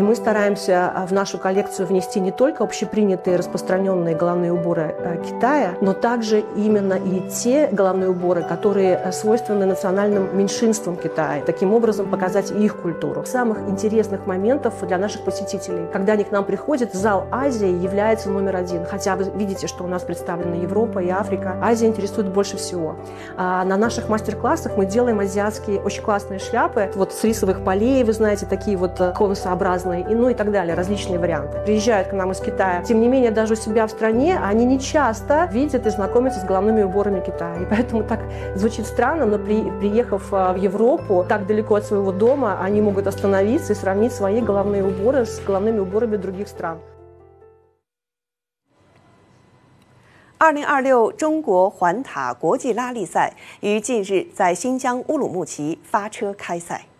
И мы стараемся в нашу коллекцию внести не только общепринятые распространенные головные уборы Китая, но также именно и те головные уборы, которые свойственны национальным меньшинствам Китая. Таким образом, показать их культуру. Самых интересных моментов для наших посетителей, когда они к нам приходят, зал Азии является номер один. Хотя вы видите, что у нас представлена Европа и Африка. Азия интересует больше всего. На наших мастер-классах мы делаем азиатские очень классные шляпы, вот с рисовых полей, вы знаете, такие вот конусообразные, ну и так далее, различные варианты. Приезжают к нам из Китая. Тем не менее, даже у себя в стране они не часто видят и знакомятся с головными уборами Китая. И поэтому так звучит странно, но приехав в Европу, так далеко от своего дома, они могут остановиться и сравнить свои головные уборы с головными уборами других стран. 2026中国环塔国际拉力赛于近日在新疆乌鲁木齐发车开赛。